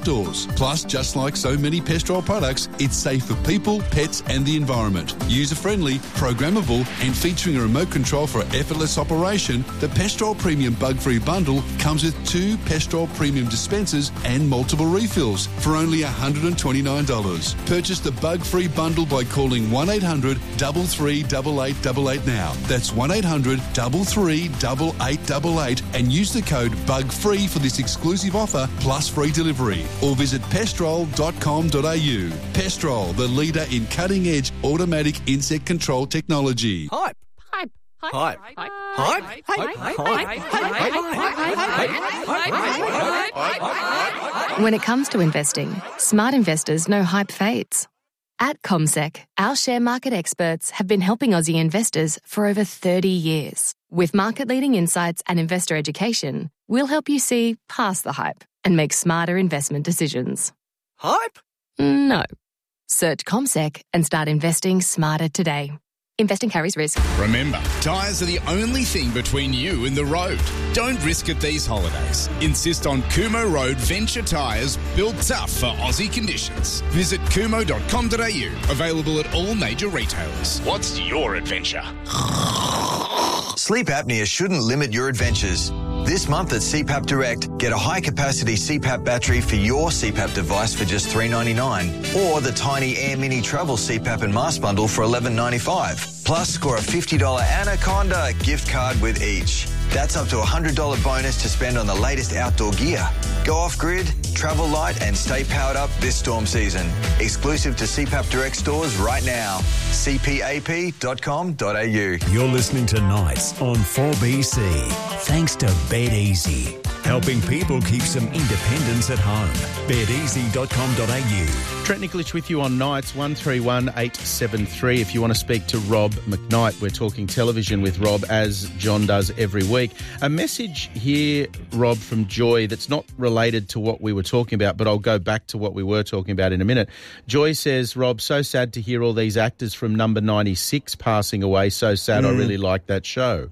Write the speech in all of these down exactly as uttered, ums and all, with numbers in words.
outdoors. Plus, just like so many Pestrol products, it's safe for people, pets and the environment. User-friendly, programmable and featuring a remote control for effortless operation, the Pestrol Premium Bug-Free Bundle comes with two Pestrol Premium dispensers and multiple refills for only one hundred twenty-nine dollars. Purchase the Bug-Free Bundle by calling one eight hundred, three three eight eight eight eight now. That's one eight hundred, three three eight eight eight eight and use the code BUGFREE for this exclusive offer plus free delivery. Or visit pestrol dot com dot a u. Pestrol, the leader in cutting-edge automatic insect control technology. Hype. Hype. Hype. Hype. Hype. Hype. When it comes to investing, smart investors know hype fades. At CommSec, our share market experts have been helping Aussie investors for over thirty years. With market-leading insights and investor education, we'll help you see past the hype and make smarter investment decisions. Hype? No. Search CommSec and start investing smarter today. Investing carries risk. Remember, tyres are the only thing between you and the road. Don't risk it these holidays. Insist on Kumo Road Venture tyres built tough for Aussie conditions. Visit kumo dot com dot a u. Available at all major retailers. What's your adventure? Sleep apnea shouldn't limit your adventures. This month at C PAP Direct, get a high-capacity C PAP battery for your C PAP device for just three dollars ninety-nine, or the tiny Air Mini Travel C PAP and Mask Bundle for eleven dollars ninety-five. Plus, score a fifty dollars Anaconda gift card with each. That's up to a one hundred dollars bonus to spend on the latest outdoor gear. Go off-grid, travel light and stay powered up this storm season. Exclusive to C PAP Direct stores right now. c p a p dot com dot a u. You're listening to Nights on four B C. Thanks to BetEasy, helping people keep some independence at home. bet easy dot com dot a u. Trent Nicholich with you on Nights, one three one eight seven three. If you want to speak to Rob McKnight, we're talking television with Rob, as John does every week. A message here, Rob, from Joy that's not related to what we were talking about, but I'll go back to what we were talking about in a minute. Joy says, Rob, so sad to hear all these actors from Number ninety-six passing away. So sad. Mm. I really liked that show.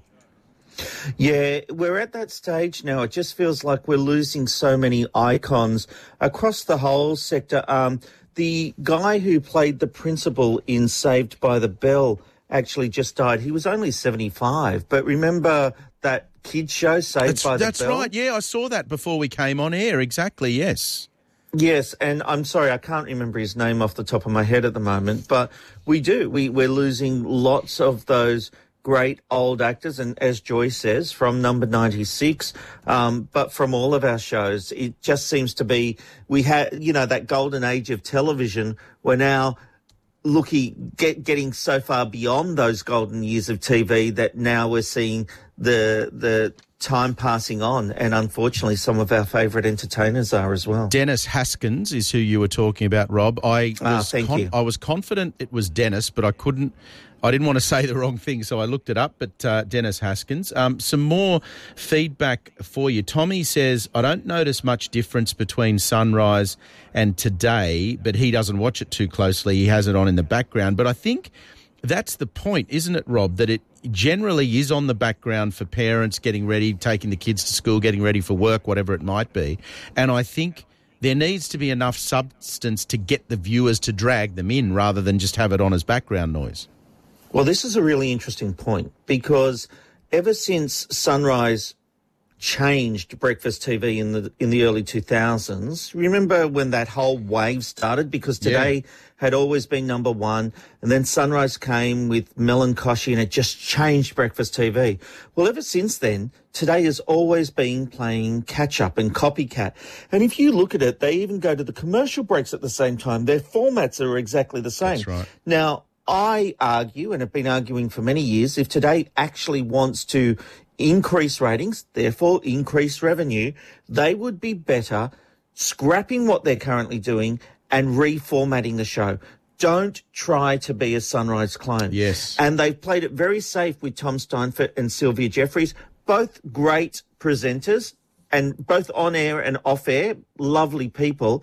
Yeah, we're at that stage now. It just feels like we're losing so many icons across the whole sector. Um, the guy who played the principal in Saved by the Bell actually just died. He was only seventy-five. But remember that kids show, Saved that's, by the that's Bell? That's right. Yeah, I saw that before we came on air. Exactly, yes. Yes, and I'm sorry, I can't remember his name off the top of my head at the moment, but we do. We, we're losing lots of those great old actors, and as Joy says, from Number ninety-six, um, but from all of our shows, it just seems to be, we had, you know, that golden age of television. We're now looking, get, getting so far beyond those golden years of T V that now we're seeing the, the time passing on, and unfortunately some of our favourite entertainers are as well. Dennis Haskins is who you were talking about, Rob. I was, ah, thank con- you. I was confident it was Dennis, but I couldn't, I didn't want to say the wrong thing, so I looked it up, but uh, Dennis Haskins. Um, some more feedback for you. Tommy says, I don't notice much difference between Sunrise and Today, but he doesn't watch it too closely. He has it on in the background. But I think that's the point, isn't it, Rob, that it generally is on the background for parents getting ready, taking the kids to school, getting ready for work, whatever it might be. And I think there needs to be enough substance to get the viewers to drag them in rather than just have it on as background noise. Well, this is a really interesting point, because ever since Sunrise changed breakfast T V in the in the early two thousands, remember when that whole wave started? Because Today yeah. had always been number one, and then Sunrise came with Mel and Kochie, and it just changed breakfast T V. Well, ever since then, Today has always been playing catch-up and copycat. And if you look at it, they even go to the commercial breaks at the same time. Their formats are exactly the same. That's right. Now, I argue, and have been arguing for many years, if Today actually wants to increase ratings, therefore increase revenue, they would be better scrapping what they're currently doing and reformatting the show. Don't try to be a Sunrise clone. Yes. And they've played it very safe with Tom Steinfort and Sylvia Jeffries, both great presenters and both on air and off air, lovely people.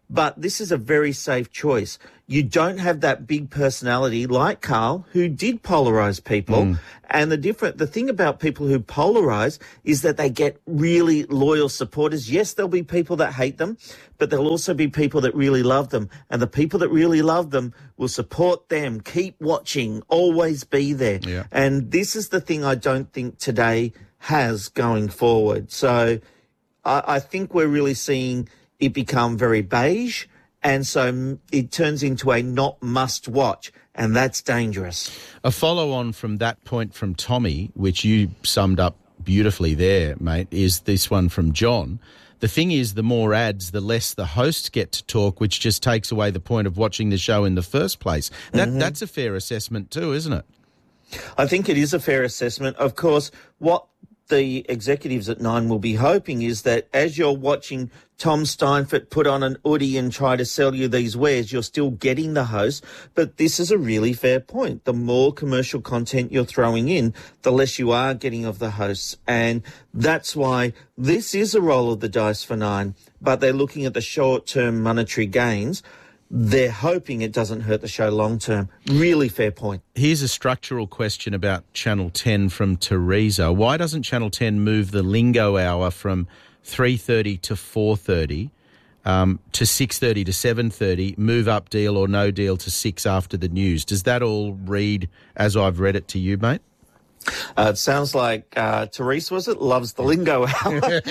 But this is a very safe choice. You don't have that big personality like Carl, who did polarize people. Mm. And the different, the thing about people who polarize is that they get really loyal supporters. Yes, there'll be people that hate them, but there'll also be people that really love them. And the people that really love them will support them, keep watching, always be there. Yeah. And this is the thing I don't think today has going forward. So I, I think we're really seeing it become very beige, and so it turns into a not must watch, and that's dangerous. A follow on from that point from Tommy, which you summed up beautifully there, mate, is this one from John. The thing is, the more ads, the less the hosts get to talk, which just takes away the point of watching the show in the first place. That mm-hmm. That's a fair assessment too, isn't it? I think it is a fair assessment. Of course, what the executives at Nine will be hoping is that as you're watching Tom Steinfort put on an hoodie and try to sell you these wares, you're still getting the host. But this is a really fair point. The more commercial content you're throwing in, the less you are getting of the hosts. And that's why this is a roll of the dice for Nine, but they're looking at the short-term monetary gains. They're hoping it doesn't hurt the show long term. Really fair point. Here's a structural question about Channel ten from Teresa. Why doesn't Channel ten move the lingo hour from three thirty to four thirty um, to six thirty to seven thirty, move up deal or no deal to six after the news? Does that all read as I've read it to you, mate? Uh, it sounds like uh, Therese, was it, loves the lingo hour.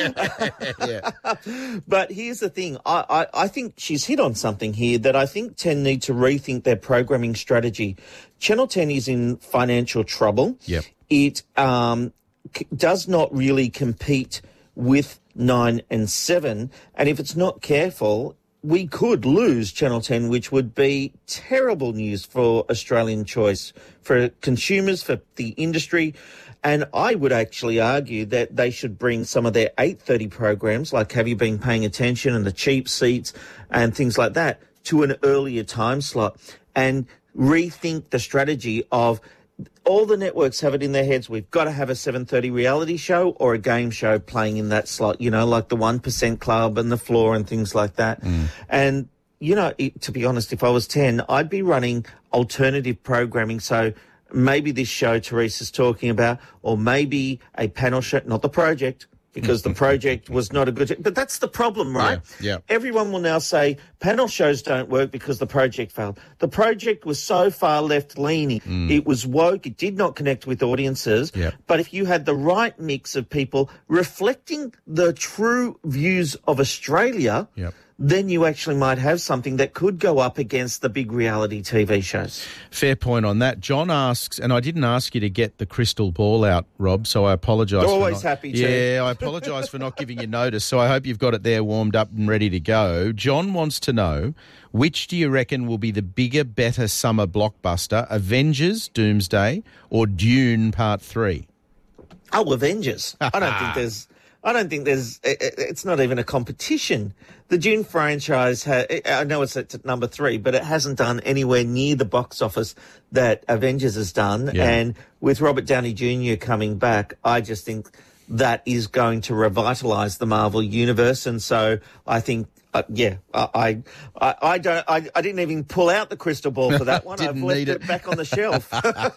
Yeah. But here's the thing. I, I, I think she's hit on something here that I think ten need to rethink their programming strategy. Channel ten is in financial trouble. Yep. It um, c- does not really compete with nine and seven. And if it's not careful, we could lose Channel ten, which would be terrible news for Australian choice, for consumers, for the industry. And I would actually argue that they should bring some of their eight thirty programs, like Have You Been Paying Attention and the cheap seats and things like that, to an earlier time slot and rethink the strategy of all the networks have it in their heads. We've got to have a seven thirty reality show or a game show playing in that slot, you know, like the one percent Club and The Floor and things like that. Mm. And, you know, it, to be honest, if I was ten, I'd be running alternative programming. So maybe this show Teresa's talking about, or maybe a panel show, not The Project, because The Project was not a good... But that's the problem, right? Yeah, yeah. Everyone will now say panel shows don't work because The Project failed. The Project was so far left-leaning. Mm. It was woke. It did not connect with audiences. Yeah. But if you had the right mix of people reflecting the true views of Australia... Yep. then you actually might have something that could go up against the big reality T V shows. Fair point on that. John asks, and I didn't ask you to get the crystal ball out, Rob, so I apologise. Always for not, happy to. Yeah, I apologise for not giving you notice, so I hope you've got it there warmed up and ready to go. John wants to know, which do you reckon will be the bigger, better summer blockbuster, Avengers, Doomsday, or Dune Part three? Oh, Avengers. I don't think there's... I don't think there's, it's not even a competition. The Dune franchise, ha, I know it's at number three, but it hasn't done anywhere near the box office that Avengers has done. Yeah. And with Robert Downey Junior coming back, I just think that is going to revitalise the Marvel universe. And so I think, uh, yeah, I, I, I don't, I, I didn't even pull out the crystal ball for that one. I've left it. it back on the shelf.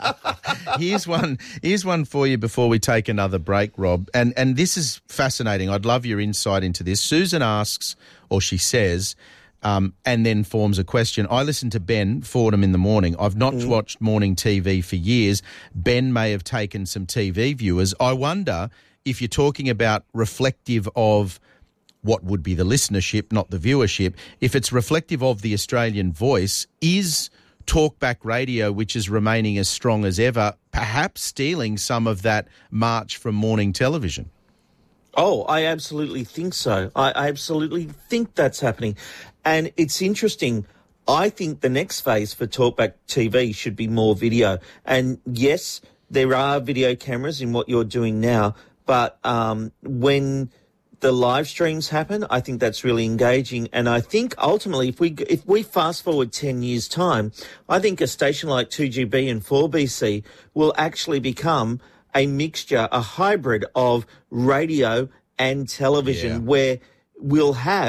Here's one. Here's one for you before we take another break, Rob. And and this is fascinating. I'd love your insight into this. Susan asks, or she says, um, and then forms a question. I listen to Ben Fordham in the morning. I've not mm. watched morning T V for years. Ben may have taken some T V viewers. I wonder if you're talking about reflective of what would be the listenership, not the viewership, if it's reflective of the Australian voice, is talkback radio, which is remaining as strong as ever, perhaps stealing some of that march from morning television? Oh, I absolutely think so. I, I absolutely think that's happening. And it's interesting. I think the next phase for talkback T V should be more video. And yes, there are video cameras in what you're doing now, but um, when the live streams happen, I think that's really engaging. And I think ultimately, if we if we fast forward ten years' time, I think a station like two G B and four B C will actually become a mixture, a hybrid of radio and television, yeah. where we'll have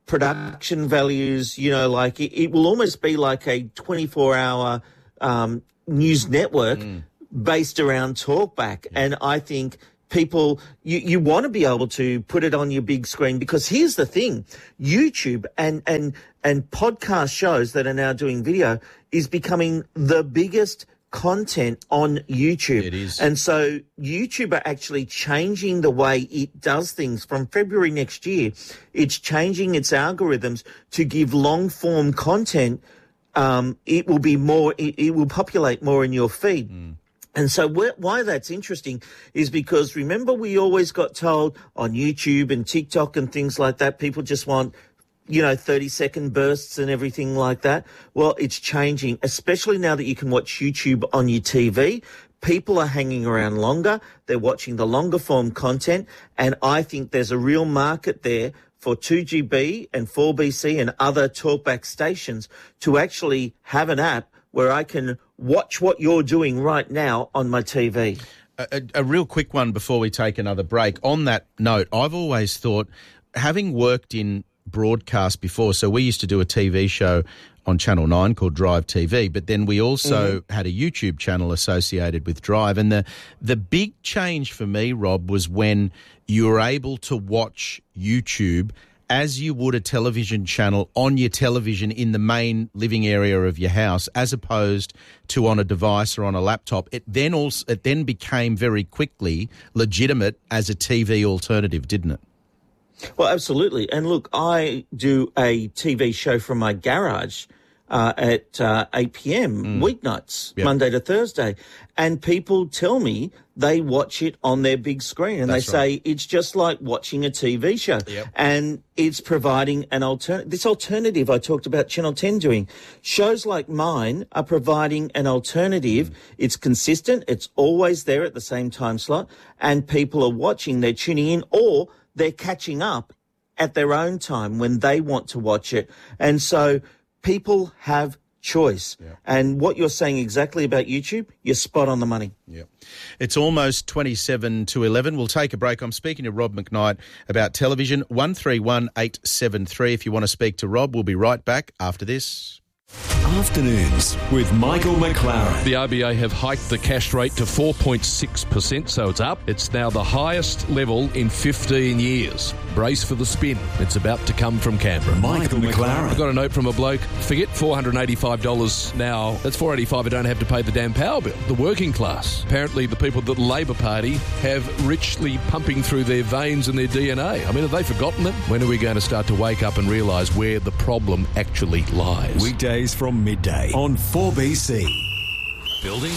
production values, you know, like it, it will almost be like a twenty-four hour um, news network mm. based around talkback. Yeah. And I think people, you, you want to be able to put it on your big screen, because here's the thing, YouTube and, and, and podcast shows that are now doing video is becoming the biggest content on YouTube. It is. And so YouTube are actually changing the way it does things. From February next year, it's changing its algorithms to give long form content. Um, it will be more, it, it will populate more in your feed. Mm. And so why that's interesting is because, remember, we always got told on YouTube and TikTok and things like that, people just want, you know, thirty second bursts and everything like that. Well, it's changing, especially now that you can watch YouTube on your T V. People are hanging around longer. They're watching the longer form content. And I think there's a real market there for two G B and four B C and other talkback stations to actually have an app where I can watch what you're doing right now on my T V. A, a, a real quick one before we take another break. On that note, I've always thought, having worked in broadcast before, so we used to do a T V show on Channel nine called Drive T V, but then we also mm-hmm. had a YouTube channel associated with Drive. And the the big change for me, Rob, was when you were able to watch YouTube as you would a television channel on your television in the main living area of your house, as opposed to on a device or on a laptop. It then also it then became very quickly legitimate as a T V alternative, didn't it? Well, absolutely. And look, I do a T V show from my garage uh, at uh, eight p.m. Mm. weeknights, yep. Monday to Thursday. And people tell me they watch it on their big screen, and That's they say right. it's just like watching a T V show. Yep. And it's providing an alternative. This alternative I talked about Channel ten doing. Shows like mine are providing an alternative. Mm. It's consistent. It's always there at the same time slot. And people are watching. They're tuning in, or they're catching up at their own time when they want to watch it. And so people have choice. Yeah. And what you're saying exactly about YouTube, you're spot on the money. Yeah. It's almost twenty-seven to eleven. We'll take a break. I'm speaking to Rob McKnight about television. one three one eight seven three if you want to speak to Rob. We'll be right back after this. Afternoons with Michael McLaren. The R B A have hiked the cash rate to four point six percent, so it's up. It's now the highest level in fifteen years. Brace for the spin. It's about to come from Canberra. Michael McLaren. I got a note from a bloke. Forget four hundred eighty-five dollars now. That's four hundred eighty-five dollars I don't have to pay the damn power bill. The working class. Apparently the people that the Labor Party have richly pumping through their veins and their D N A. I mean, have they forgotten it? When are we going to start to wake up and realise where the problem actually lies? Weekdays from midday on four B C. Building,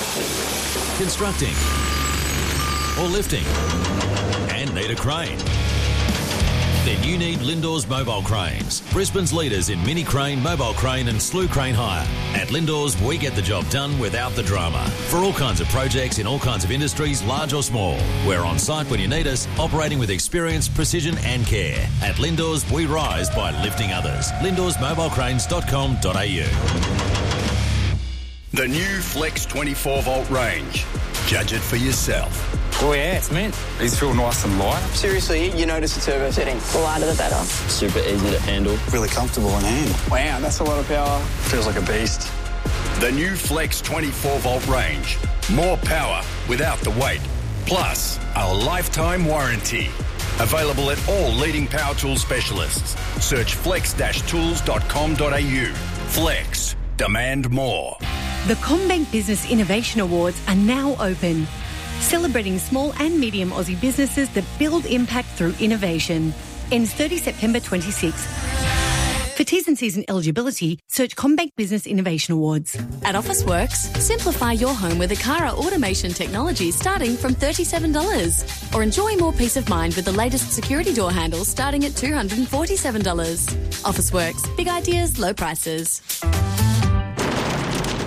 constructing, or lifting, and need a crane? Then you need Lindors Mobile Cranes, Brisbane's leaders in mini crane, mobile crane and slew crane hire. At Lindors, we get the job done without the drama. For all kinds of projects in all kinds of industries, large or small. We're on site when you need us, operating with experience, precision and care. At Lindors, we rise by lifting others. lindors mobile cranes dot com dot a u. The new Flex twenty-four volt range. Judge it for yourself. Oh yeah, it's mint. These feel nice and light. Seriously, you notice the turbo setting. The lighter the better. Super easy to handle. Really comfortable in hand. Wow, that's a lot of power. Feels like a beast. The new Flex twenty-four volt range. More power without the weight. Plus, a lifetime warranty. Available at all leading power tool specialists. Search flex tools dot com dot a u. Flex. Demand more. The CommBank Business Innovation Awards are now open, celebrating small and medium Aussie businesses that build impact through innovation. Ends thirtieth September twenty-sixth. For T's and C's and eligibility, search CommBank Business Innovation Awards. At Officeworks, simplify your home with Akara automation technology starting from thirty-seven dollars. Or enjoy more peace of mind with the latest security door handles starting at two hundred forty-seven dollars. Officeworks, big ideas, low prices.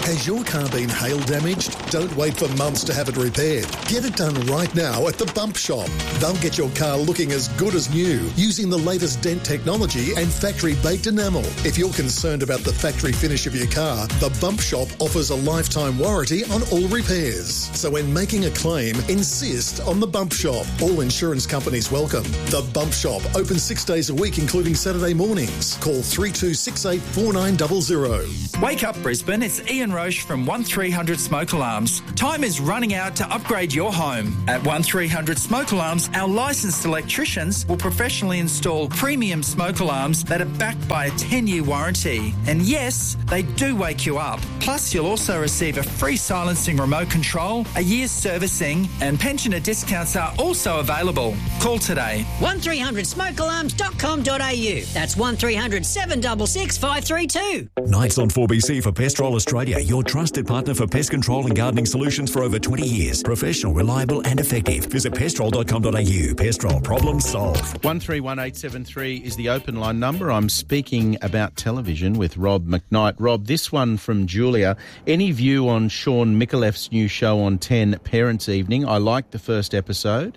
Has your car been hail damaged? Don't wait for months to have it repaired. Get it done right now at the Bump Shop. They'll get your car looking as good as new using the latest dent technology and factory-baked enamel. If you're concerned about the factory finish of your car, the Bump Shop offers a lifetime warranty on all repairs. So when making a claim, insist on the Bump Shop. All insurance companies welcome. The Bump Shop, open six days a week, including Saturday mornings. Call three two six eight four nine zero zero. Wake up, Brisbane. It's Ian Roche from one three hundred Smoke Alarms. Time is running out to upgrade your home. At one three hundred Smoke Alarms, our licensed electricians will professionally install premium smoke alarms that are backed by a ten-year warranty. And yes, they do wake you up. Plus, you'll also receive a free silencing remote control, a year's servicing, and pensioner discounts are also available. Call today. one three hundred smoke alarms dot com dot a u. That's one three hundred seven six six five three two. Nights on four B C for Pestrol Australia, your trusted partner for pest control and gardening solutions for over twenty years. Professional, reliable and effective. Visit pestrol dot com dot a u. Pestrol, problem solved. one three one eight seven three is the open line number. I'm speaking about television with Rob McKnight. Rob, this one from Julia. Any view on Sean Mikalef's new show on ten, Parents' Evening? I liked the first episode.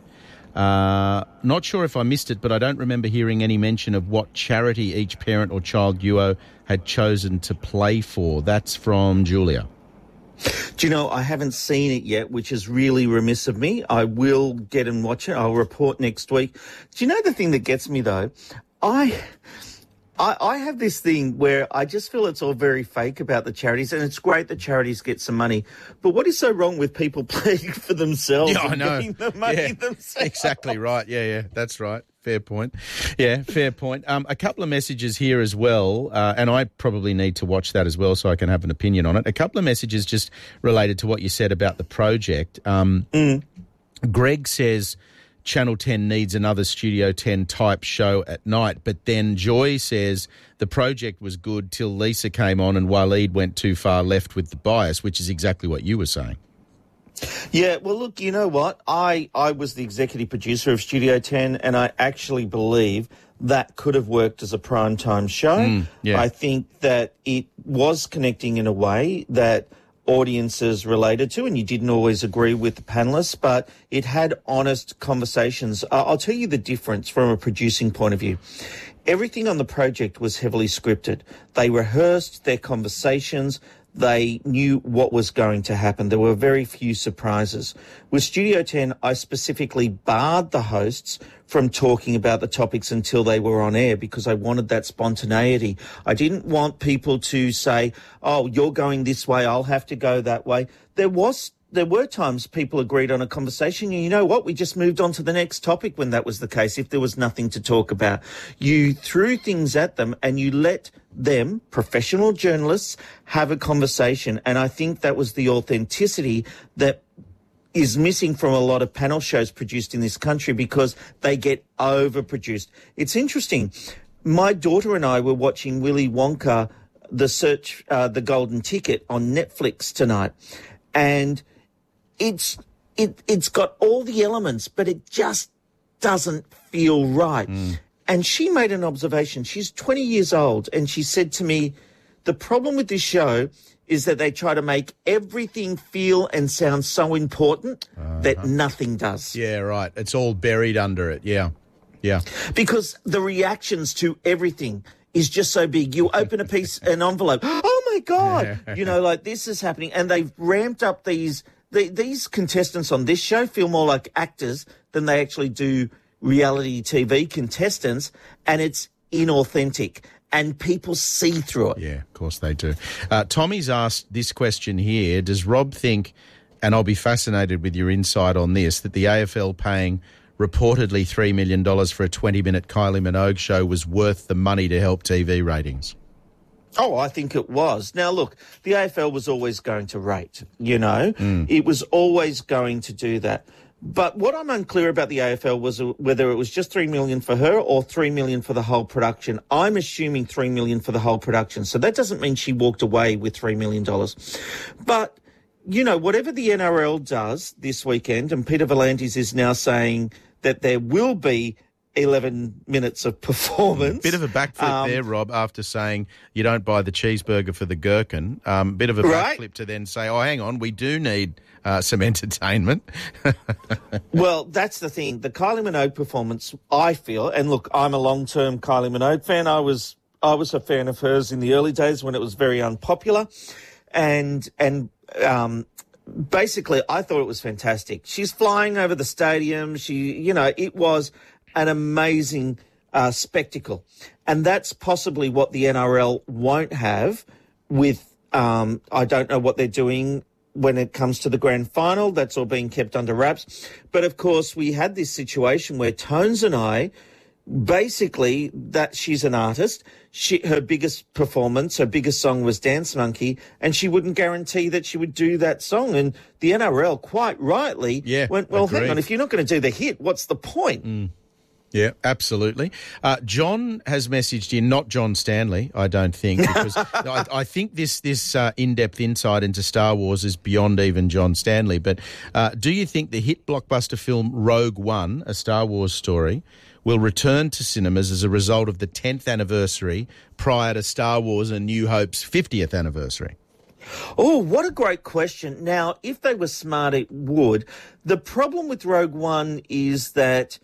Uh, not sure if I missed it, but I don't remember hearing any mention of what charity each parent or child duo had chosen to play for. That's from Julia. Do you know, I haven't seen it yet, which is really remiss of me. I will get and watch it. I'll report next week. Do you know the thing that gets me, though? I... I, I have this thing where I just feel it's all very fake about the charities, and it's great that charities get some money. But what is so wrong with people playing for themselves Yeah, I and know. getting the money Yeah, themselves? exactly right. Yeah, yeah, that's right. Fair point. Yeah, fair point. Um, a couple of messages here as well, uh, and I probably need to watch that as well so I can have an opinion on it. A couple of messages just related to what you said about the project. Um, mm. Greg says Channel ten needs another Studio ten type show at night. But then Joy says the project was good till Lisa came on and Waleed went too far left with the bias, which is exactly what you were saying. Yeah, well, look, you know what? I, I was the executive producer of Studio ten, and I actually believe that could have worked as a primetime show. Mm, yeah. I think that it was connecting in a way that audiences related to, and you didn't always agree with the panellists, but it had honest conversations. Uh, I'll tell you the difference from a producing point of view. Everything on the project was heavily scripted. They rehearsed their conversations. They knew what was going to happen. There were very few surprises. With Studio ten, I specifically barred the hosts from talking about the topics until they were on air because I wanted that spontaneity. I didn't want people to say, oh, you're going this way, I'll have to go that way. There was There were times people agreed on a conversation, and you know what? We just moved on to the next topic when that was the case, if there was nothing to talk about. You threw things at them and you let them, professional journalists, have a conversation. And I think that was the authenticity that is missing from a lot of panel shows produced in this country because they get overproduced. It's interesting. My daughter and I were watching Willy Wonka, The Search, uh, The Golden Ticket on Netflix tonight. And It's it it's got all the elements, but it just doesn't feel right. Mm. And she made an observation. She's twenty years old, and she said to me, the problem with this show is that they try to make everything feel and sound so important uh-huh. that nothing does. Yeah, right. It's all buried under it. Yeah, yeah. Because the reactions to everything is just so big. You open a piece, an envelope, oh my God, you know, like this is happening. And they've ramped up these... The, these contestants on this show feel more like actors than they actually do reality T V contestants, and it's inauthentic, and people see through it. Yeah, of course they do. Uh, Tommy's asked this question here. Does Rob think, and I'll be fascinated with your insight on this, that the A F L paying reportedly three million dollars for a twenty-minute Kylie Minogue show was worth the money to help T V ratings? Oh, I think it was. Now, look, the A F L was always going to rate, you know. Mm. It was always going to do that. But what I'm unclear about the A F L was whether it was just three million dollars for her or three million dollars for the whole production. I'm assuming three million dollars for the whole production. So that doesn't mean she walked away with three million dollars. But, you know, whatever the N R L does this weekend, and Peter V'landys is now saying that there will be eleven minutes of performance. Bit of a backflip Um, there, Rob, after saying you don't buy the cheeseburger for the gherkin. Um, bit of a Right. backflip to then say, oh, hang on, we do need uh, some entertainment. Well, that's the thing. The Kylie Minogue performance, I feel, and look, I'm a long-term Kylie Minogue fan. I was I was a fan of hers in the early days when it was very unpopular, and and um, basically, I thought it was fantastic. She's flying over the stadium. She, you know, it was an amazing uh, spectacle, and that's possibly what the N R L won't have with. Um, I don't know what they're doing when it comes to the grand final. That's all being kept under wraps. But of course, we had this situation where Tones and I, basically, that she's an artist. She, her biggest performance, her biggest song was Dance Monkey, and she wouldn't guarantee that she would do that song. And the N R L, quite rightly, Yeah, went, well, hang agreed. on, if you're not going to do the hit, what's the point? Mm. Yeah, absolutely. Uh, John has messaged in, not John Stanley, I don't think, because I, I think this this uh, in-depth insight into Star Wars is beyond even John Stanley. But uh, do you think the hit blockbuster film Rogue One, a Star Wars story, will return to cinemas as a result of the tenth anniversary prior to Star Wars and New Hope's fiftieth anniversary? Oh, what a great question. Now, if they were smart, it would. The problem with Rogue One is that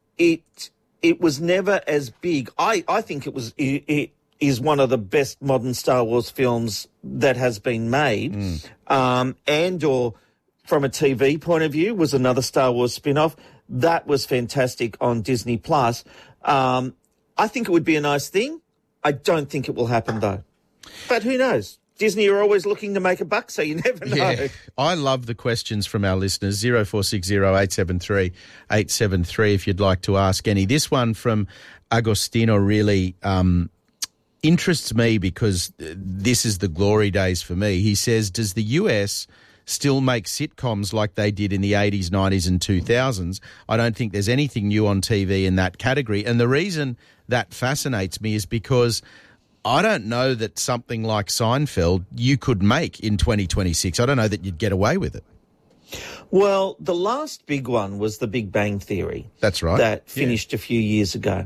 it it was never as big. I, I think it was it, it is one of the best modern Star Wars films that has been made. Mm. Um, and or from a T V point of view was another Star Wars spin-off. That was fantastic on Disney Plus. Um, I think it would be a nice thing. I don't think it will happen though. But who knows? Disney are always looking to make a buck, so you never know. Yeah, I love the questions from our listeners, zero four six zero eight seven three eight seven three if you'd like to ask any. This one from Agostino really um, interests me because this is the glory days for me. He says, does the U S still make sitcoms like they did in the eighties, nineties and two thousands? I don't think there's anything new on T V in that category. And the reason that fascinates me is because I don't know that something like Seinfeld you could make in twenty twenty-six. I don't know that you'd get away with it. Well, the last big one was The Big Bang Theory. That's right. That finished yeah. a few years ago.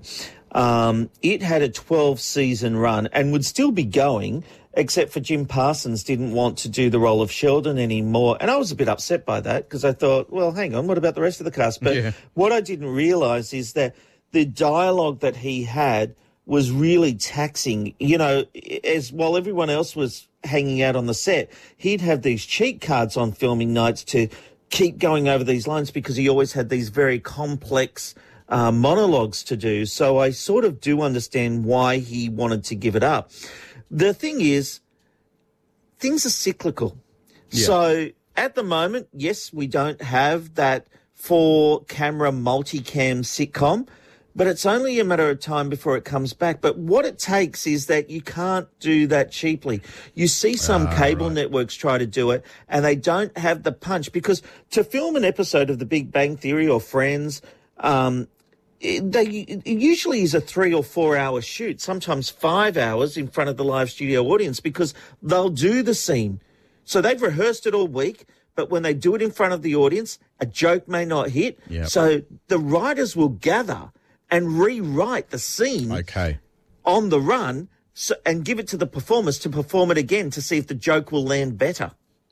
Um, it had a twelve-season run and would still be going, except for Jim Parsons didn't want to do the role of Sheldon anymore. And I was a bit upset by that because I thought, well, hang on, what about the rest of the cast? But yeah. what I didn't realise is that the dialogue that he had was really taxing. You know, as while everyone else was hanging out on the set, he'd have these cheat cards on filming nights to keep going over these lines because he always had these very complex uh, monologues to do. So I sort of do understand why he wanted to give it up. The thing is, things are cyclical. Yeah. So at the moment, yes, we don't have that four-camera multicam sitcom, but it's only a matter of time before it comes back. But what it takes is that you can't do that cheaply. You see some Ah, cable right. networks try to do it, and they don't have the punch. Because to film an episode of The Big Bang Theory or Friends, um, it, they, it usually is a three or four hour shoot, sometimes five hours in front of the live studio audience, because they'll do the scene. So they've rehearsed it all week, but when they do it in front of the audience, a joke may not hit. Yep. So the writers will gather and rewrite the scene Okay. on the run so, and give it to the performers to perform it again to see if the joke will land better.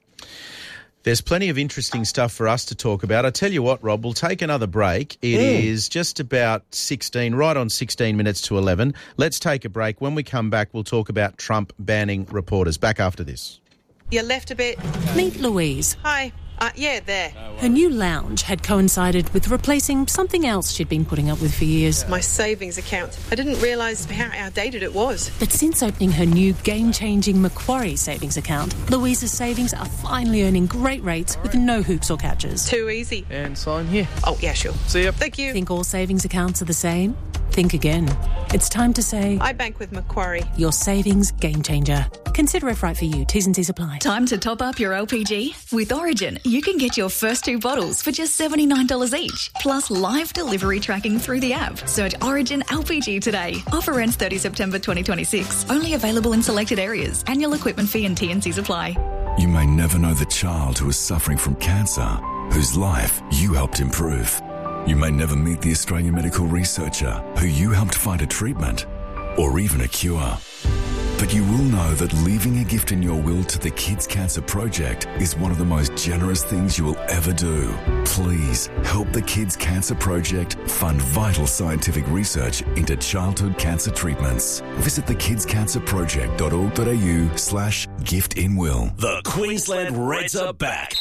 There's plenty of interesting stuff for us to talk about. I tell you what, Rob, we'll take another break. It Mm. is just about sixteen, right on sixteen minutes to eleven. Let's take a break. When we come back, we'll talk about Trump banning reporters. Back after this. You left a bit. Meet Louise. Hi. Uh, yeah, there. Her new lounge had coincided with replacing something else she'd been putting up with for years. My savings account. I didn't realise how outdated it was. But since opening her new game-changing Macquarie savings account, Louise's savings are finally earning great rates with no hoops or catches. Too easy. And sign here. Oh, yeah, sure. See ya. Thank you. Think all savings accounts are the same? Think again. It's time to say... I bank with Macquarie. Your savings game changer. Consider if right for you. T's and C's apply. Time to top up your L P G? With Origin, you can get your first two bottles for just seventy-nine dollars each, plus live delivery tracking through the app. Search Origin L P G today. Offer ends thirtieth September twenty twenty-six. Only available in selected areas. Annual equipment fee and T and C's apply. You may never know the child who is suffering from cancer, whose life you helped improve. You may never meet the Australian medical researcher who you helped find a treatment or even a cure. But you will know that leaving a gift in your will to the Kids Cancer Project is one of the most generous things you will ever do. Please help the Kids Cancer Project fund vital scientific research into childhood cancer treatments. Visit the kids cancer project dot org dot a u slash gift in will. The Queensland Reds are back.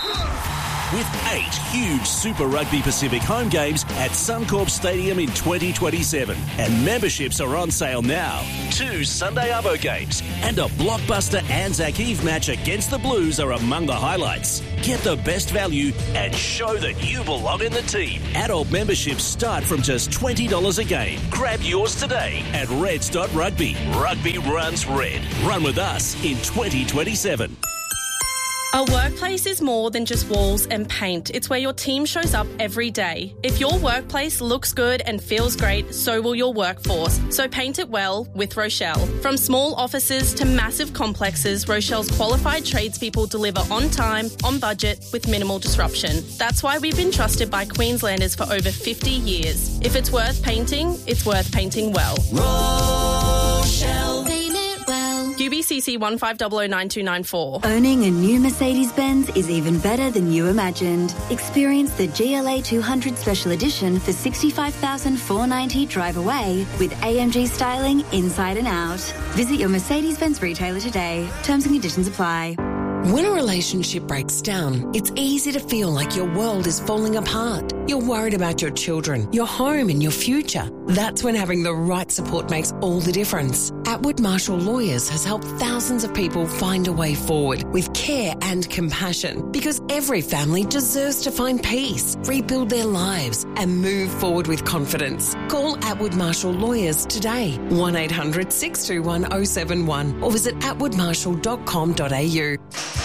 With eight huge Super Rugby Pacific home games at Suncorp Stadium in twenty twenty-seven. And memberships are on sale now. Two Sunday Arvo games and a blockbuster Anzac Eve match against the Blues are among the highlights. Get the best value and show that you belong in the team. Adult memberships start from just twenty dollars a game. Grab yours today at reds dot rugby. Rugby runs red. Run with us in twenty twenty-seven. A workplace is more than just walls and paint. It's where your team shows up every day. If your workplace looks good and feels great, so will your workforce. So paint it well with Rochelle. From small offices to massive complexes, Rochelle's qualified tradespeople deliver on time, on budget, with minimal disruption. That's why we've been trusted by Queenslanders for over fifty years. If it's worth painting, it's worth painting well. Rochelle. Paint it well. U B C C one five zero zero nine two nine four. Owning a new Mercedes-Benz is even better than you imagined. Experience the G L A two hundred Special Edition for sixty-five thousand four hundred ninety dollars drive away with A M G styling inside and out. Visit your Mercedes-Benz retailer today. Terms and conditions apply. When a relationship breaks down, it's easy to feel like your world is falling apart. You're worried about your children, your home and your future. That's when having the right support makes all the difference. Atwood Marshall Lawyers has helped thousands of people find a way forward with care and compassion, because every family deserves to find peace, rebuild their lives and move forward with confidence. Call Atwood Marshall Lawyers today, one eight hundred six two one oh seven one, or visit atwood marshall dot com dot a u.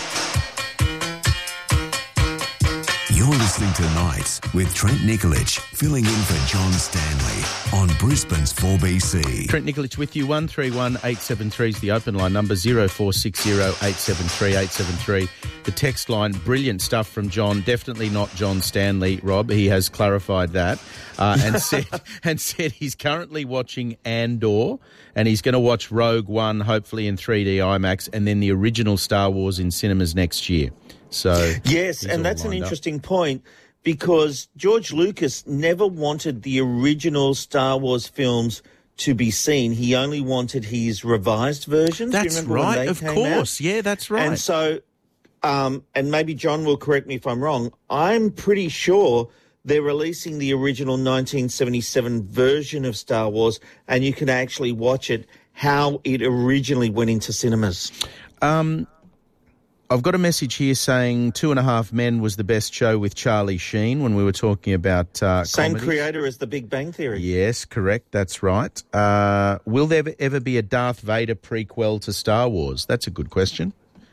You're listening to Nights with Trent Nikolic, filling in for John Stanley on Brisbane's four B C. Trent Nikolic with you. one three one eight seven three is the open line number, zero four six zero eight seven three eight seven three. The text line, brilliant stuff from John. Definitely not John Stanley, Rob. He has clarified that uh, and said and said he's currently watching Andor, and he's going to watch Rogue One, hopefully in three D IMAX, and then the original Star Wars in cinemas next year. So yes, and that's an interesting up. point, because George Lucas never wanted the original Star Wars films to be seen. He only wanted his revised versions. That's Do you remember right, when they of came course. out? Yeah, that's right. And so, um, and maybe John will correct me if I'm wrong, I'm pretty sure they're releasing the original nineteen seventy-seven version of Star Wars, and you can actually watch it how it originally went into cinemas. Um... I've got a message here saying Two and a Half Men was the best show with Charlie Sheen when we were talking about uh, Same comedies. creator as The Big Bang Theory. Yes, correct. That's right. Uh, will there ever be a Darth Vader prequel to Star Wars? That's a good question.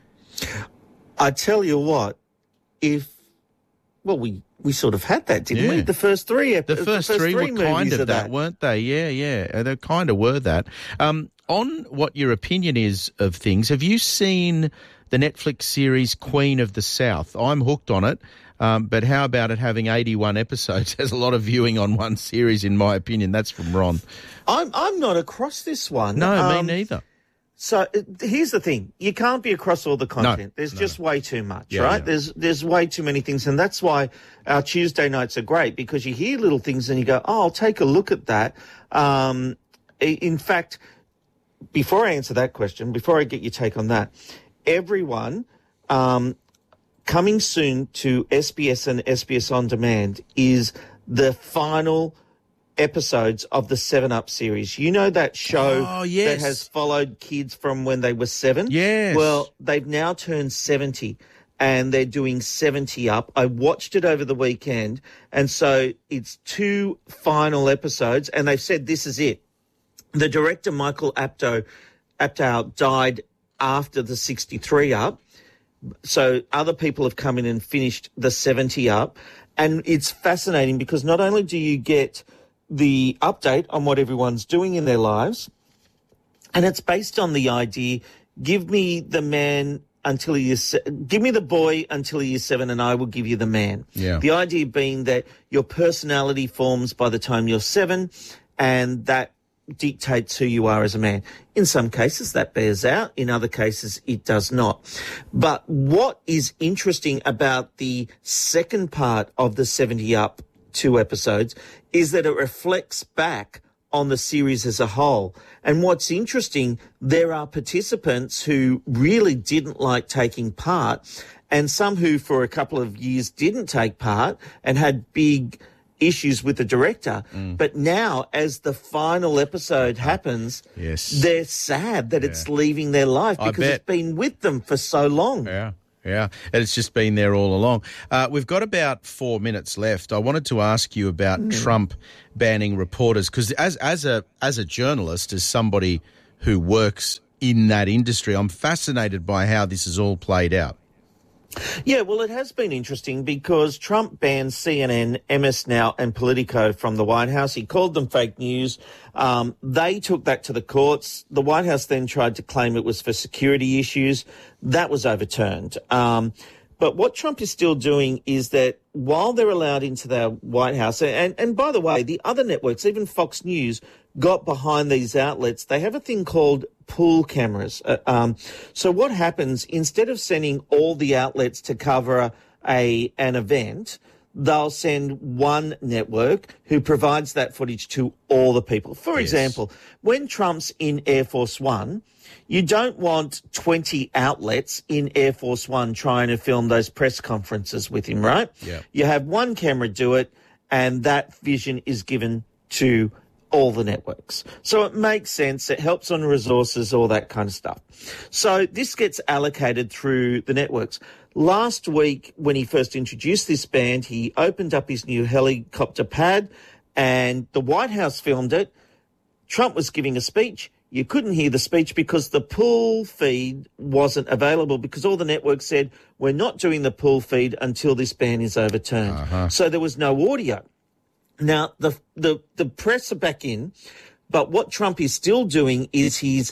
I tell you what, if, well, we, we sort of had that, didn't Yeah. we? The first three The episodes. first, three, were kind of, of that, that, weren't they? Yeah, yeah. They kind of were that. Um, on what your opinion is of things, have you seen the Netflix series Queen of the South? I'm hooked on it, um, but how about it having eighty-one episodes? There's a lot of viewing on one series, in my opinion. That's from Ron. I'm I'm not across this one. No, Um, me neither. So uh, here's the thing: you can't be across all the content. There's no. just way too much, Yeah, right? yeah. There's there's way too many things, and that's why our Tuesday nights are great, because you hear little things and you go, "Oh, I'll take a look at that." Um, i- in fact, before I answer that question, before I get your take on that, everyone, um, coming soon to S B S and S B S On Demand is the final episodes of the seven up series. You know that show Oh, yes. that has followed kids from when they were seven? Yes. Well, they've now turned seventy and they're doing seventy up. I watched it over the weekend, and so it's two final episodes, and they've said this is it. The director, Michael Apto, Aptow, died after the sixty-three up. So other people have come in and finished the seventy up. And it's fascinating because not only do you get the update on what everyone's doing in their lives, and it's based on the idea, give me the man until he is, se- give me the boy until he is seven and I will give you the man. Yeah. The idea being that your personality forms by the time you're seven, and that dictates who you are as a man. In some cases that bears out, in other cases it does not. But what is interesting about the second part of the seventy Up two episodes is that it reflects back on the series as a whole. And what's interesting, there are participants who really didn't like taking part, and some who for a couple of years didn't take part and had big issues with the director. Mm. But now, as the final episode happens, yes. they're sad that yeah. it's leaving their life because it's been with them for so long. Yeah. Yeah, and it's just been there all along. Uh, we've got about four minutes left. I wanted to ask you about mm. Trump banning reporters, because as as a as a journalist, as somebody who works in that industry, I'm fascinated by how this has all played out. Yeah, well, it has been interesting because Trump banned C N N, M S Now and Politico from the White House. He called them fake news. Um, they took that to the courts. The White House then tried to claim it was for security issues. That was overturned. Um, but what Trump is still doing is that while they're allowed into the White House, and, and by the way, the other networks, even Fox News, got behind these outlets. They have a thing called pool cameras. Uh, um, so what happens, instead of sending all the outlets to cover a, a an event, they'll send one network who provides that footage to all the people. For yes. example, when Trump's in Air Force One, you don't want twenty outlets in Air Force One trying to film those press conferences with him, right? Yeah. You have one camera do it, and that vision is given to all the networks. So it makes sense. It helps on resources, all that kind of stuff. So this gets allocated through the networks. Last week, when he first introduced this band, he opened up his new helicopter pad and the White House filmed it. Trump was giving a speech. You couldn't hear the speech because the pool feed wasn't available, because all the networks said, we're not doing the pool feed until this ban is overturned. Uh-huh. So there was no audio. Now, the, the, the press are back in, but what Trump is still doing is he's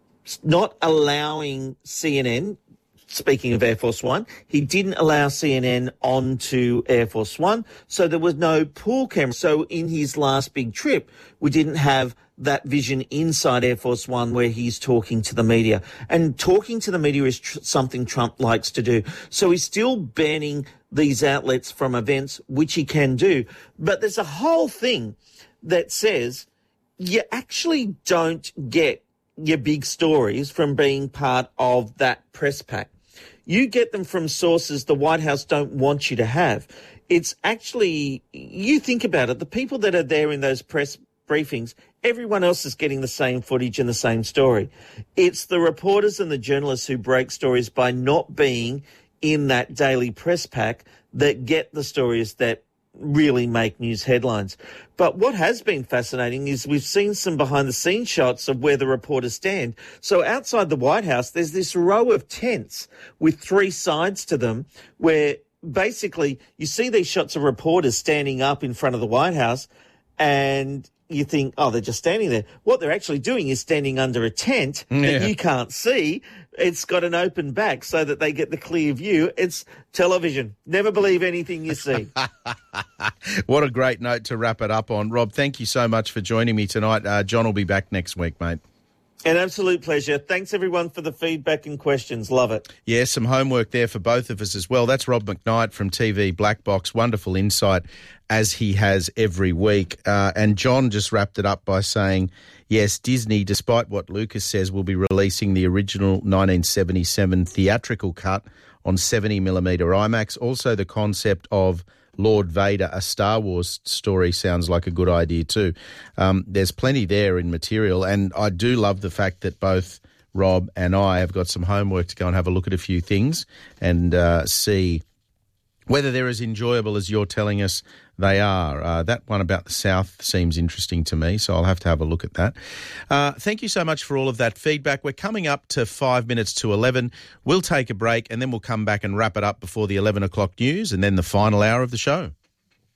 not allowing C N N, speaking of Air Force One, he didn't allow C N N onto Air Force One, so there was no pool camera. So in his last big trip, we didn't have that vision inside Air Force One where he's talking to the media. And talking to the media is tr- something Trump likes to do. So he's still banning these outlets from events, which he can do. But there's a whole thing that says you actually don't get your big stories from being part of that press pack. You get them from sources the White House don't want you to have. It's actually, you think about it, the people that are there in those press briefings, everyone else is getting the same footage and the same story. It's the reporters and the journalists who break stories by not being in that daily press pack that get the stories that really make news headlines. But what has been fascinating is we've seen some behind-the-scenes shots of where the reporters stand. So outside the White House, there's this row of tents with three sides to them where basically you see these shots of reporters standing up in front of the White House and you think, oh, they're just standing there. What they're actually doing is standing under a tent yeah. that you can't see. It's got an open back so that they get the clear view. It's television. Never believe anything you see. What a great note to wrap it up on. Rob, thank you so much for joining me tonight. Uh, John will be back next week, mate. An absolute pleasure. Thanks, everyone, for the feedback and questions. Love it. Yeah, some homework there for both of us as well. That's Rob McKnight from T V Black Box. Wonderful insight, as he has every week. Uh, and John just wrapped it up by saying, yes, Disney, despite what Lucas says, will be releasing the original nineteen seventy-seven theatrical cut on seventy millimeter IMAX. Also, the concept of Lord Vader, a Star Wars story, sounds like a good idea too. Um, there's plenty there in material, and I do love the fact that both Rob and I have got some homework to go and have a look at a few things and uh, see whether they're as enjoyable as you're telling us they are. Uh, that one about the South seems interesting to me, so I'll have to have a look at that. Uh, thank you so much for all of that feedback. We're coming up to five minutes to eleven. We'll take a break and then we'll come back and wrap it up before the eleven o'clock news and then the final hour of the show.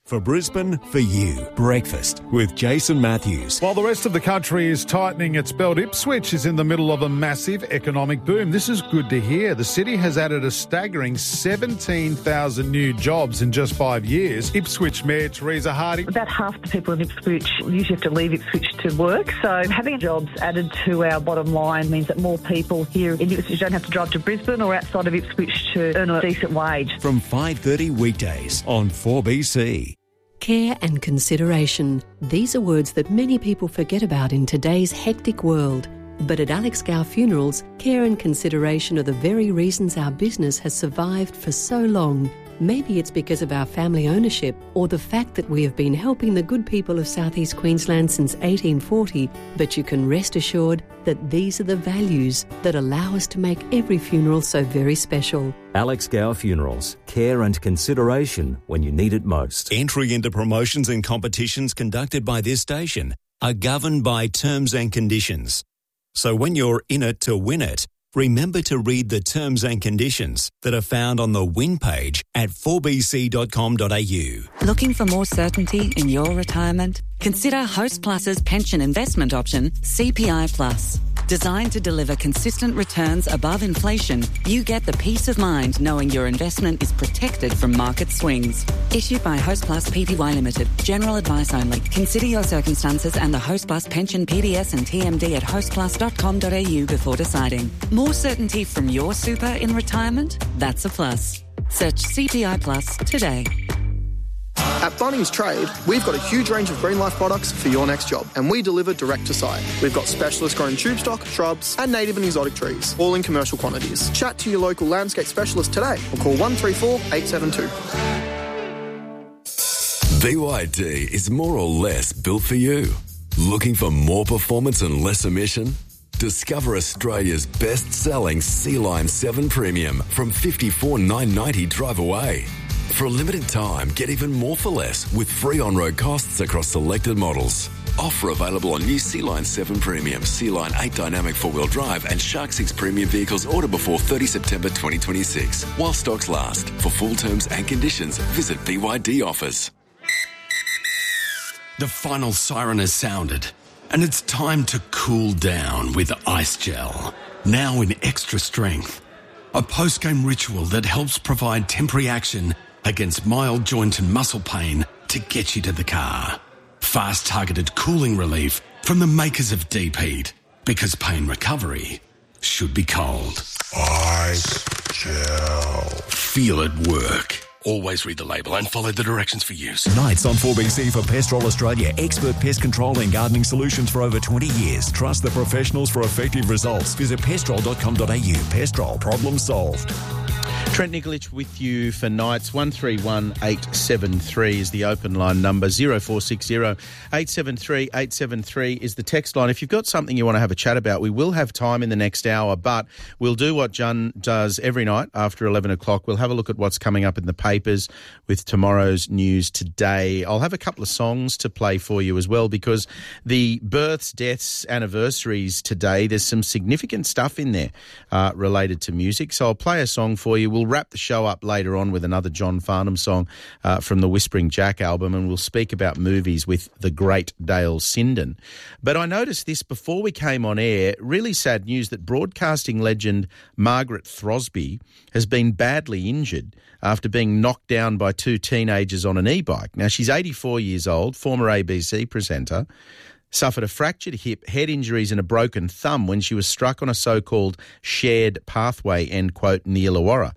For Brisbane, for you. Breakfast with Jason Matthews. While the rest of the country is tightening its belt, Ipswich is in the middle of a massive economic boom. This is good to hear. The city has added a staggering seventeen thousand new jobs in just five years. Ipswich Mayor Teresa Harding. About half the people in Ipswich usually have to leave Ipswich to work, so having jobs added to our bottom line means that more people here in Ipswich don't have to drive to Brisbane or outside of Ipswich to earn a decent wage. From five thirty weekdays on four B C. Care and consideration. These are words that many people forget about in today's hectic world. But at Alex Gow Funerals, care and consideration are the very reasons our business has survived for so long. Maybe it's because of our family ownership or the fact that we have been helping the good people of South East Queensland since eighteen forty, but you can rest assured that these are the values that allow us to make every funeral so very special. Alex Gow Funerals. Care and consideration when you need it most. Entry into promotions and competitions conducted by this station are governed by terms and conditions. So when you're in it to win it, remember to read the terms and conditions that are found on the win page at four b c dot com dot a u. Looking for more certainty in your retirement? Consider Host Plus's pension investment option, C P I Plus. Designed to deliver consistent returns above inflation, you get the peace of mind knowing your investment is protected from market swings. Issued by Host Plus Pty Limited. General advice only. Consider your circumstances and the Host Plus pension P D S and T M D at host plus dot com dot a u before deciding. More certainty from your super in retirement? That's a plus. Search C P I Plus today. At Bunnings Trade, we've got a huge range of Green Life products for your next job, and we deliver direct to site. We've got specialist grown tube stock, shrubs, and native and exotic trees, all in commercial quantities. Chat to your local landscape specialist today or call one three four, eight seven two. B Y D is more or less built for you. Looking for more performance and less emission? Discover Australia's best-selling Sea-Line seven Premium from fifty-four thousand nine hundred ninety dollars drive away. For a limited time, get even more for less with free on-road costs across selected models. Offer available on new Sea-Line seven Premium, Sea-Line eight Dynamic four-wheel drive and Shark six Premium vehicles order before thirtieth September twenty twenty-six. While stocks last. For full terms and conditions, visit B Y D Offers. The final siren has sounded, and it's time to cool down with Ice Gel. Now in extra strength. A post-game ritual that helps provide temporary action against mild joint and muscle pain to get you to the car. Fast targeted cooling relief from the makers of Deep Heat, because pain recovery should be cold. Ice Gel. Feel it work. Always read the label and follow the directions for use. Nights on four B C for Pestrol Australia. Expert pest control and gardening solutions for over twenty years. Trust the professionals for effective results. Visit pestrol dot com dot a u. Pestrol, problem solved. Trent Nikolic with you for nights. one three one eight seven three is the open line number. zero four six zero eight seven three eight seven three is the text line. If you've got something you want to have a chat about, we will have time in the next hour, but we'll do what John does every night after eleven o'clock. We'll have a look at what's coming up in the papers with tomorrow's news today. I'll have a couple of songs to play for you as well, because the births, deaths, anniversaries today, there's some significant stuff in there uh, related to music. So I'll play a song for you. We'll wrap the show up later on with another John Farnham song uh, from the Whispering Jack album, and we'll speak about movies with the great Dale Sinden. But I noticed this before we came on air, really sad news that broadcasting legend Margaret Throsby has been badly injured after being knocked down by two teenagers on an e-bike. Now, she's eighty-four years old, former A B C presenter, suffered a fractured hip, head injuries and a broken thumb when she was struck on a so-called shared pathway, end quote, in the Illawarra.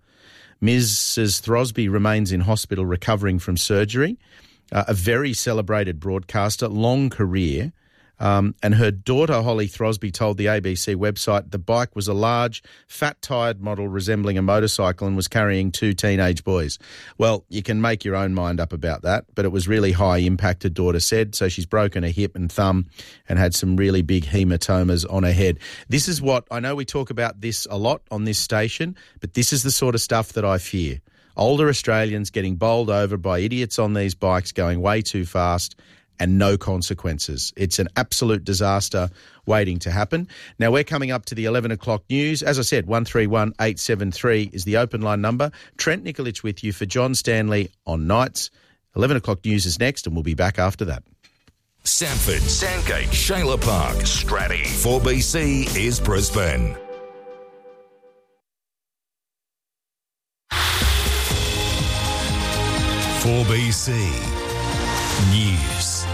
Missus Throsby remains in hospital recovering from surgery. Uh, a very celebrated broadcaster, long career. Um, and her daughter, Holly Throsby, told the A B C website the bike was a large, fat-tyred model resembling a motorcycle and was carrying two teenage boys. Well, you can make your own mind up about that, but it was really high impact, her daughter said. So she's broken a hip and thumb and had some really big hematomas on her head. This is what, I know we talk about this a lot on this station, but this is the sort of stuff that I fear. Older Australians getting bowled over by idiots on these bikes going way too fast and no consequences. It's an absolute disaster waiting to happen. Now, we're coming up to the eleven o'clock news. As I said, one three one eight seven three is the open line number. Trent Nikolic with you for John Stanley on nights. eleven o'clock news is next, and we'll be back after that. Sanford, Sandgate, Shayla Park, Stratty. four B C is Brisbane. four B C News.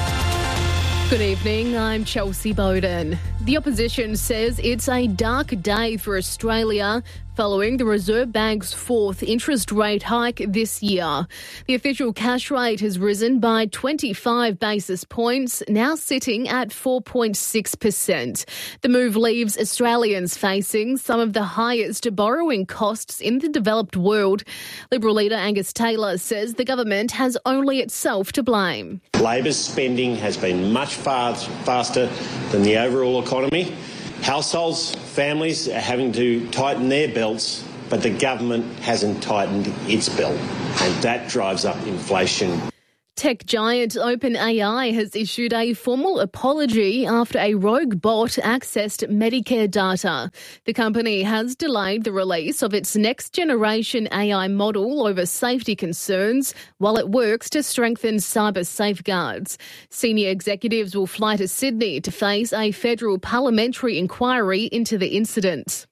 Good evening, I'm Chelsea Bowden. The opposition says it's a dark day for Australia following the Reserve Bank's fourth interest rate hike this year. The official cash rate has risen by twenty-five basis points, now sitting at four point six percent. The move leaves Australians facing some of the highest borrowing costs in the developed world. Liberal leader Angus Taylor says the government has only itself to blame. Labor's spending has been much far faster than the overall economy. Households, families are having to tighten their belts, but the government hasn't tightened its belt, and that drives up inflation. Tech giant OpenAI has issued a formal apology after a rogue bot accessed Medicare data. The company has delayed the release of its next-generation A I model over safety concerns while it works to strengthen cyber safeguards. Senior executives will fly to Sydney to face a federal parliamentary inquiry into the incident.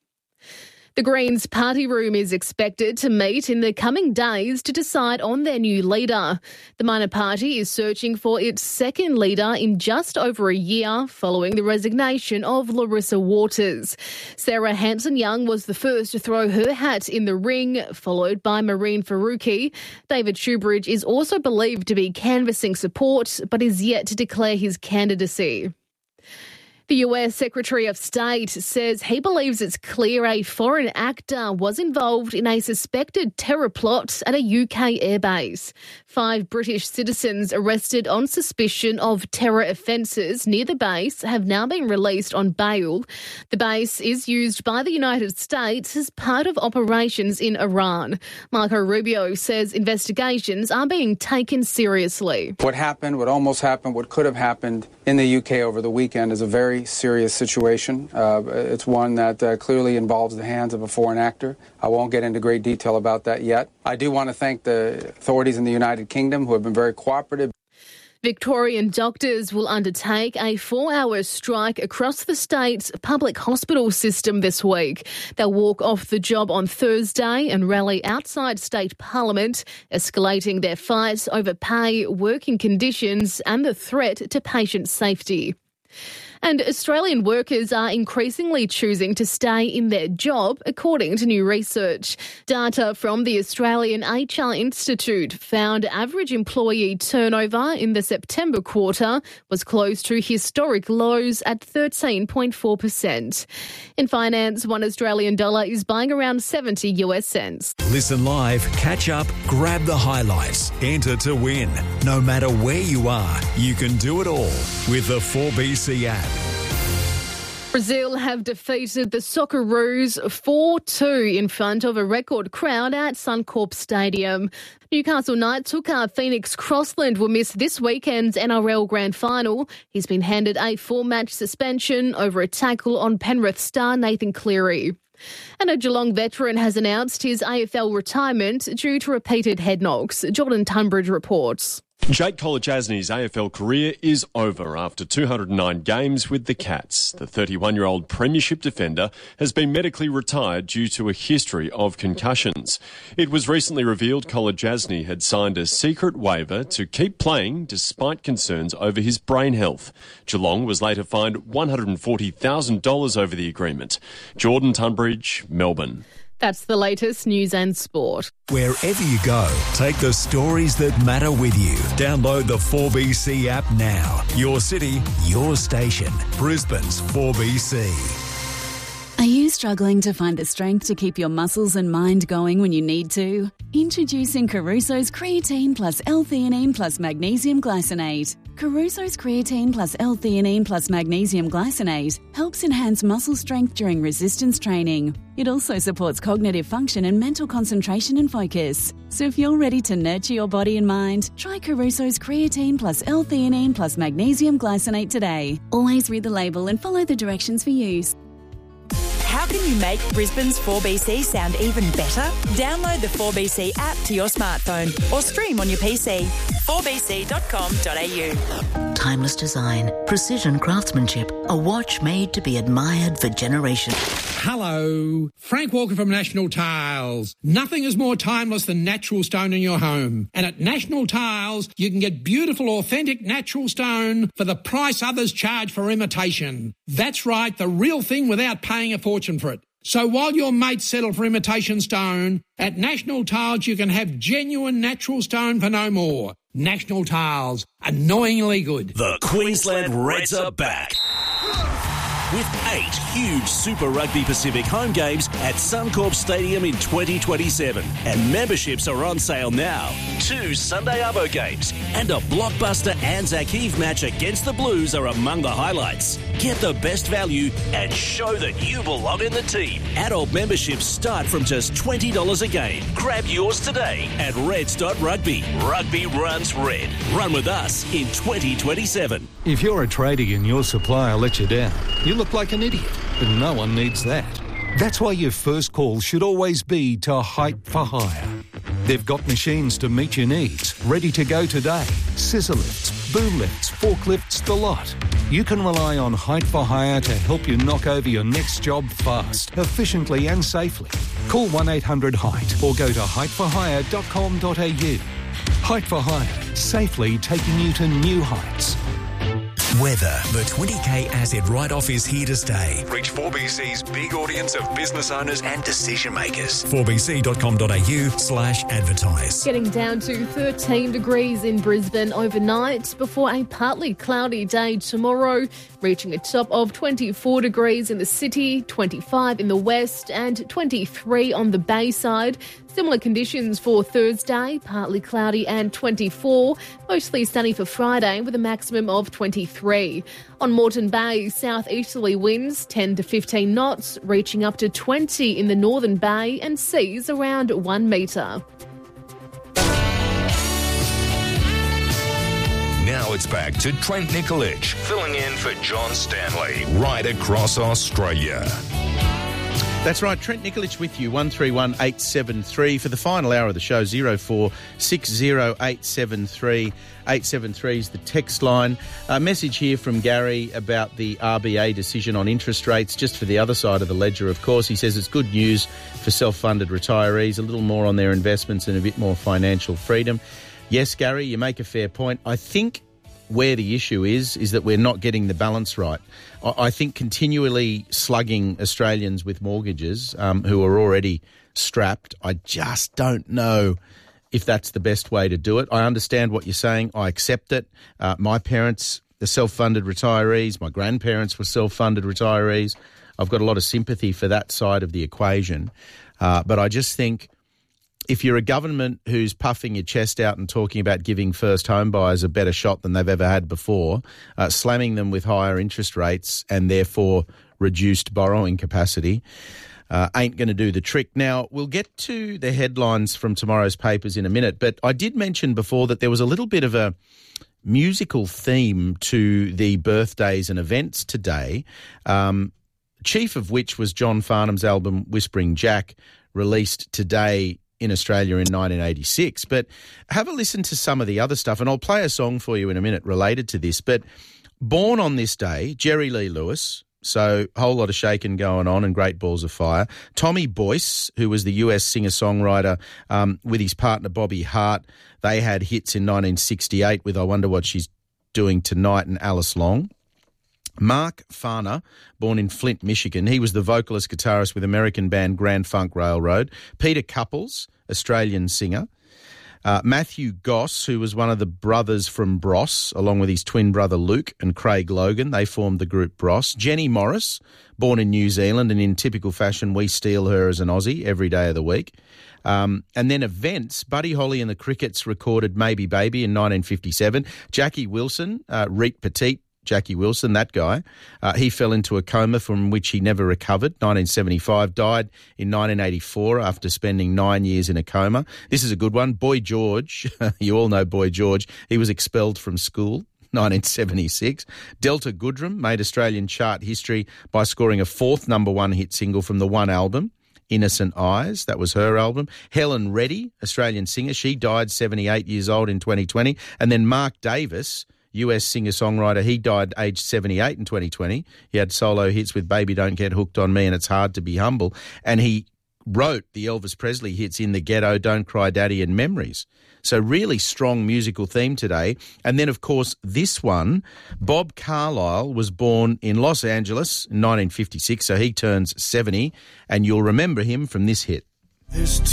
The Greens party room is expected to meet in the coming days to decide on their new leader. The minor party is searching for its second leader in just over a year following the resignation of Larissa Waters. Sarah Hanson-Young was the first to throw her hat in the ring, followed by Marine Faruqi. David Shoebridge is also believed to be canvassing support, but is yet to declare his candidacy. The U S Secretary of State says he believes it's clear a foreign actor was involved in a suspected terror plot at a U K airbase. Five British citizens arrested on suspicion of terror offences near the base have now been released on bail. The base is used by the United States as part of operations in Iran. Marco Rubio says investigations are being taken seriously. What happened, what almost happened, what could have happened in the U K over the weekend is a very serious situation. Uh, it's one that uh, clearly involves the hands of a foreign actor. I won't get into great detail about that yet. I do want to thank the authorities in the United Kingdom who have been very cooperative. Victorian doctors will undertake a four-hour strike across the state's public hospital system this week. They'll walk off the job on Thursday and rally outside state parliament, escalating their fight over pay, working conditions and the threat to patient safety. And Australian workers are increasingly choosing to stay in their job, according to new research. Data from the Australian H R Institute found average employee turnover in the September quarter was close to historic lows at thirteen point four percent. In finance, one Australian dollar is buying around seventy US cents. Listen live, catch up, grab the highlights, enter to win. No matter where you are, you can do it all with the four B C app. Brazil have defeated the Socceroos four two in front of a record crowd at Suncorp Stadium. Newcastle Knights hooker Phoenix Crossland will miss this weekend's N R L Grand Final. He's been handed a four-match suspension over a tackle on Penrith star Nathan Cleary. And a Geelong veteran has announced his A F L retirement due to repeated head knocks. Jordan Tunbridge reports. Jake Kolodjasny's A F L career is over after two hundred nine games with the Cats. The thirty-one-year-old premiership defender has been medically retired due to a history of concussions. It was recently revealed Kolodjasny had signed a secret waiver to keep playing despite concerns over his brain health. Geelong was later fined one hundred forty thousand dollars over the agreement. Jordan Tunbridge, Melbourne. That's the latest news and sport. Wherever you go, take the stories that matter with you. Download the four B C app now. Your city, your station. Brisbane's four B C. Are you struggling to find the strength to keep your muscles and mind going when you need to? Introducing Caruso's Creatine Plus L-Theanine Plus Magnesium Glycinate. Caruso's Creatine Plus L-Theanine Plus Magnesium Glycinate helps enhance muscle strength during resistance training. It also supports cognitive function and mental concentration and focus. So if you're ready to nurture your body and mind, try Caruso's Creatine Plus L-Theanine Plus Magnesium Glycinate today. Always read the label and follow the directions for use. How can you make Brisbane's four B C sound even better? Download the four B C app to your smartphone or stream on your P C. four b c dot com dot a u. Timeless design, precision craftsmanship, a watch made to be admired for generations. Hello, Frank Walker from National Tiles. Nothing is more timeless than natural stone in your home. And at National Tiles, you can get beautiful, authentic natural stone for the price others charge for imitation. That's right, the real thing without paying a fortune for it. So while your mates settle for imitation stone, at National Tiles you can have genuine natural stone for no more. National Tiles, annoyingly good. The Queensland Reds are back. With eight huge Super Rugby Pacific home games at Suncorp Stadium in twenty twenty-seven. And memberships are on sale now. Two Sunday Arvo games and a blockbuster Anzac Heave match against the Blues are among the highlights. Get the best value and show that you belong in the team. Adult memberships start from just twenty dollars a game. Grab yours today at reds dot rugby. Rugby runs red. Run with us in twenty twenty-seven. If you're a tradie and your supplier lets you down, you look like an idiot, but no one needs that. That's why your first call should always be to Height for Hire. They've got machines to meet your needs, ready to go today. Scissor lifts, boom lifts, forklifts, the lot. You can rely on Height for Hire to help you knock over your next job fast, efficiently and safely. Call one eight hundred height or go to height for hire dot com dot a u. Height for Hire, safely taking you to new heights. Weather. The twenty K asset write-off is here to stay. Reach four B C's big audience of business owners and decision makers. four b c dot com dot a u slash advertise. Getting down to thirteen degrees in Brisbane overnight before a partly cloudy day tomorrow, reaching a top of twenty-four degrees in the city, twenty-five in the west and twenty-three on the Bayside. Similar conditions for Thursday, partly cloudy and twenty-four, mostly sunny for Friday with a maximum of twenty-three. On Moreton Bay, southeasterly winds ten to fifteen knots, reaching up to twenty in the Northern Bay and seas around one metre. Now it's back to Trent Nikolic, filling in for John Stanley, right across Australia. That's right, Trent Nikolic with you, one three one eight seven three for the final hour of the show, zero four six zero eight seven three eight seven three is the text line. A message here from Gary about the R B A decision on interest rates, just for the other side of the ledger, of course. He says it's good news for self-funded retirees, a little more on their investments and a bit more financial freedom. Yes, Gary, you make a fair point. I think where the issue is, is that we're not getting the balance right. I think continually slugging Australians with mortgages um, who are already strapped, I just don't know if that's the best way to do it. I understand what you're saying. I accept it. Uh, my parents are self-funded retirees. My grandparents were self-funded retirees. I've got a lot of sympathy for that side of the equation. Uh, but I just think if you're a government who's puffing your chest out and talking about giving first home buyers a better shot than they've ever had before, uh, slamming them with higher interest rates and therefore reduced borrowing capacity, uh, ain't going to do the trick. Now, we'll get to the headlines from tomorrow's papers in a minute, but I did mention before that there was a little bit of a musical theme to the birthdays and events today, um, chief of which was John Farnham's album Whispering Jack, released today in Australia in nineteen eighty-six. But have a listen to some of the other stuff, and I'll play a song for you in a minute related to this. But born on this day, Jerry Lee Lewis, so a whole lot of shaking going on and great balls of fire. Tommy Boyce, who was the U S singer-songwriter um, with his partner Bobby Hart. They had hits in nineteen sixty-eight with I Wonder What She's Doing Tonight and Alice Long. Mark Farner, born in Flint, Michigan. He was the vocalist guitarist with American band Grand Funk Railroad. Peter Couples, Australian singer. Uh, Matthew Goss, who was one of the brothers from Bros, along with his twin brother Luke and Craig Logan. They formed the group Bros. Jenny Morris, born in New Zealand, and in typical fashion, we steal her as an Aussie every day of the week. Um, and then events, Buddy Holly and the Crickets recorded Maybe Baby in nineteen fifty-seven. Jackie Wilson, uh, Reet Petite, Jackie Wilson, that guy, uh, he fell into a coma from which he never recovered, nineteen seventy-five, died in nineteen eighty-four after spending nine years in a coma. This is a good one. Boy George, you all know Boy George, he was expelled from school nineteen seventy-six. Delta Goodrem made Australian chart history by scoring a fourth number one hit single from the One album, Innocent Eyes. That was her album. Helen Reddy, Australian singer, she died seventy-eight years old in twenty twenty. And then Mark Davis, U S singer-songwriter, he died aged seventy-eight in twenty twenty. He had solo hits with Baby Don't Get Hooked on Me and It's Hard to Be Humble. And he wrote the Elvis Presley hits In the Ghetto, Don't Cry Daddy and Memories. So really strong musical theme today. And then, of course, this one, Bob Carlyle was born in Los Angeles in nineteen fifty-six, so he turns seventy, and you'll remember him from this hit. There's